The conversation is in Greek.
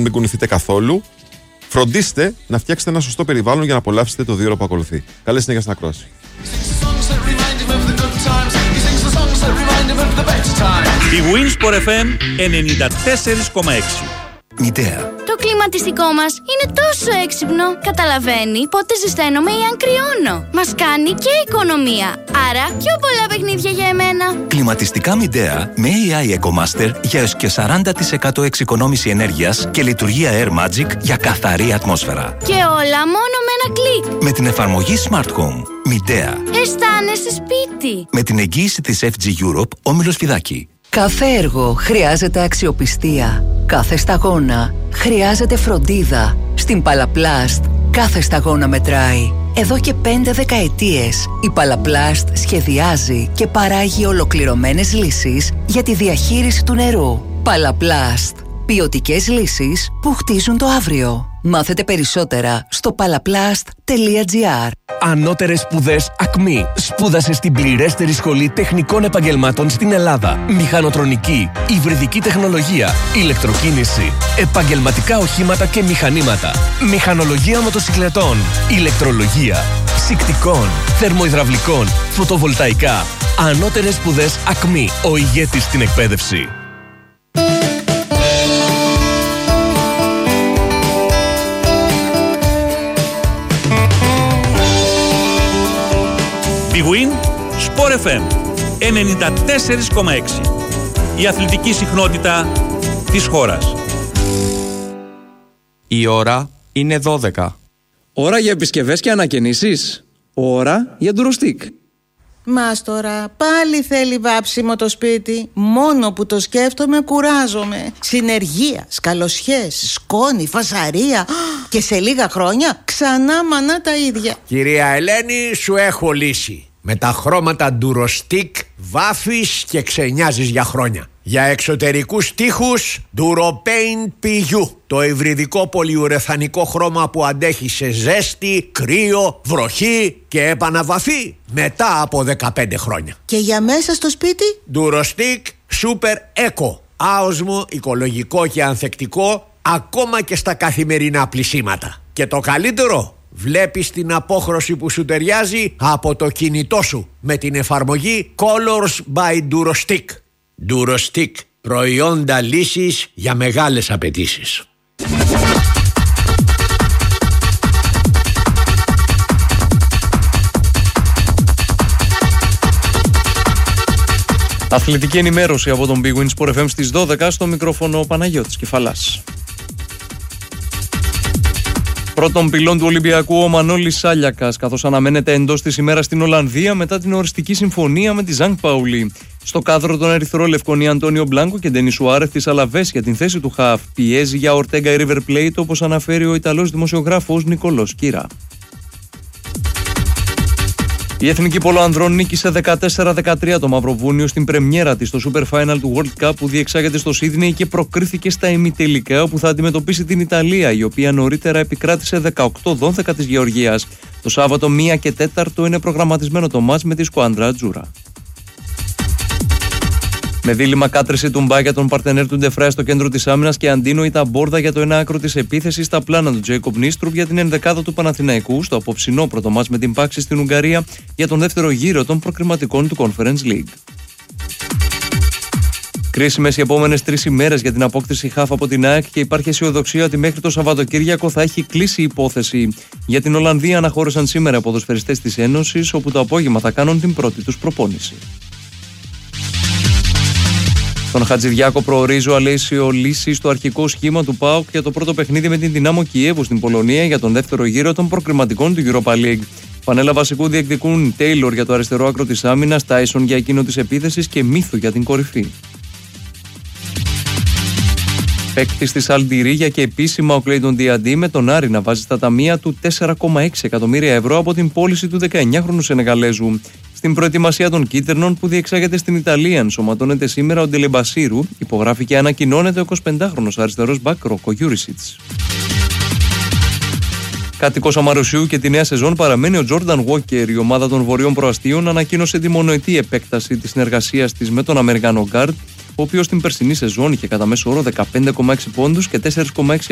μην κουνηθείτε καθόλου. Φροντίστε να φτιάξετε ένα σωστό περιβάλλον για να απολαύσετε το 2 ώρο που ακολουθεί. Καλή συνέχεια στην ακρόαση. Η Winsport FM 94,6. Μητέα. Το κλιματιστικό μας είναι τόσο έξυπνο. Καταλαβαίνει πότε ζεσταίνομαι ή αν κρυώνω. Μας κάνει και οικονομία. Άρα πιο πολλά παιχνίδια για εμένα. Κλιματιστικά Μητέα με AI EcoMaster για έως και 40% εξοικονόμηση ενέργειας και λειτουργία Air Magic για καθαρή ατμόσφαιρα. Και όλα μόνο με ένα κλικ. Με την εφαρμογή Smart Home. Μητέα. Αισθάνεσαι σπίτι. Με την εγγύηση της FG Europe, Όμιλος Φιδάκη. Κάθε έργο χρειάζεται αξιοπιστία. Κάθε σταγόνα χρειάζεται φροντίδα. Στην Παλαπλάστ κάθε σταγόνα μετράει. Εδώ και 5 δεκαετίες η Παλαπλάστ σχεδιάζει και παράγει ολοκληρωμένες λύσεις για τη διαχείριση του νερού. Παλαπλάστ. Ποιοτικές λύσεις που χτίζουν το αύριο. Μάθετε περισσότερα στο palaplast.gr. Ανώτερες σπουδές ΑΚΜΗ. Σπούδασε στην πληρέστερη σχολή τεχνικών επαγγελμάτων στην Ελλάδα. Μηχανοτρονική, υβριδική τεχνολογία, ηλεκτροκίνηση, επαγγελματικά οχήματα και μηχανήματα, μηχανολογία μοτοσικλετών, ηλεκτρολογία, ψυκτικών, θερμοϊδραυλικών, φωτοβολταϊκά. Ανώτερες σπουδές ΑΚΜΗ. Ο ηγέτης στην εκπαίδευση. Big Win Sport FM 94,6. Η αθλητική συχνότητα της χώρας. Η ώρα είναι 12. Ώρα για επισκευές και ανακαινήσεις. Ώρα για ντουροστικ. Μάστορα, πάλι θέλει βάψιμο το σπίτι. Μόνο που το σκέφτομαι κουράζομαι. Συνεργεία, σκαλοσιές, σκόνη, φασαρία. Και σε λίγα χρόνια ξανά μανά τα ίδια. Κυρία Ελένη, σου έχω λύση. Με τα χρώματα ντουροστικ βάφεις και ξενιάζεις για χρόνια. Για εξωτερικούς τοίχους DuroPaint PU. Το υβριδικό πολυουρεθανικό χρώμα που αντέχει σε ζέστη, κρύο, βροχή και επαναβαφή μετά από 15 χρόνια. Και για μέσα στο σπίτι? DuroStick Super Eco. Άοσμο, οικολογικό και ανθεκτικό ακόμα και στα καθημερινά πλυσίματα. Και το καλύτερο, βλέπεις την απόχρωση που σου ταιριάζει από το κινητό σου με την εφαρμογή Colors by DuroStick. DuroStick. Προϊόντα λύσης για μεγάλες απαιτήσεις. Αθλητική ενημέρωση από τον Big Win Sport FM στις 12, στο μικρόφωνο ο Παναγιώτης Κεφαλάς. Πρώτον πυλών του Ολυμπιακού ο Μανώλης Σάλιακας, καθώς αναμένεται εντός της ημέρας στην Ολλανδία μετά την οριστική συμφωνία με τη Ζανκ Παουλί. Στο κάδρο των ερυθρόλευκων η Αντώνιο Μπλάνκο και Ντένι Σουάρεθ της Αλαβές για την θέση του χαφ πιέζει για Ορτέγκα η River Plate, όπως αναφέρει ο Ιταλός δημοσιογράφος Νικολός Κύρα. Η Εθνική Πόλο Ανδρών νίκησε 14-13 το Μαυροβούνιο στην πρεμιέρα της στο Super Final του World Cup που διεξάγεται στο Σίδνεϊ και προκρίθηκε στα ημιτελικά, όπου θα αντιμετωπίσει την Ιταλία, η οποία νωρίτερα επικράτησε 18-12 της Γεωργίας. Το Σάββατο 1 και 4 είναι προγραμματισμένο το μάτς με τη Σκουάντρα Ατζούρα. Με δίλημμα κάτρεση του Μπά για τον παρτενέρ του Ντεφράι στο κέντρο της άμυνας και αντίνοη τα μπόρδα για το ένα άκρο της επίθεσης στα πλάνα του Τζέικοπ Νίστρουπ για την ενδεκάδα του Παναθηναϊκού στο απόψινό πρώτο μάτς με την Πάξη στην Ουγγαρία για τον δεύτερο γύρο των προκριματικών του Conference League. Κρίσιμες οι επόμενες 3 ημέρες για την απόκτηση χαφ από την ΑΕΚ και υπάρχει αισιοδοξία ότι μέχρι το Σαββατοκύριακο θα έχει κλείσει η υπόθεση. Για την Ολλανδία αναχώρησαν σήμερα οι ποδοσφαιριστές της Ένωσης, όπου το απόγευμα θα κάνουν την πρώτη τους προπόνηση. Τον Χατζηδιάκο προορίζει ο Αλέσιο Λύση στο αρχικό σχήμα του ΠΑΟΚ για το πρώτο παιχνίδι με την Δυνάμο Κιέβου στην Πολωνία για τον δεύτερο γύρο των προκριματικών του Europa League. Φανέλα βασικού διεκδικούν Τέιλορ για το αριστερό άκρο της άμυνας, Τάισον για εκείνο της επίθεσης και Μίθου για την κορυφή. Παίκτης της Αλντιρίγια και επίσημα ο Κλέιντον Διαντί με τον Άρη να βάζει στα ταμεία του 4,6 εκατομμύρια ευρώ από την πώληση του 19χρονου Σενεγαλέζου. Στην προετοιμασία των κίτρινων που διεξάγεται στην Ιταλία ενσωματώνεται σήμερα ο Ντελεμπασίρου, υπογράφει και ανακοινώνεται ο 25χρονος αριστερός μπακ Ρόκο Γιούρισιτς. Κάτοικος Αμαρουσίου και τη νέα σεζόν παραμένει ο Τζόρνταν Γουόκερ. Η ομάδα των Βορειών Προαστίων ανακοίνωσε τη μονοετή επέκταση της συνεργασίας της με τον Αμερικανό γκάρντ, ο οποίος στην περσινή σεζόν είχε κατά μέσο όρο 15,6 πόντους και 4,6